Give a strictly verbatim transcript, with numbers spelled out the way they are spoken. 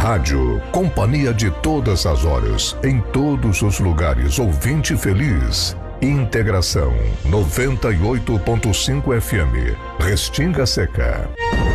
Rádio, companhia de todas as horas, em todos os lugares, ouvinte feliz. Integração noventa e oito ponto cinco F M, Restinga Seca.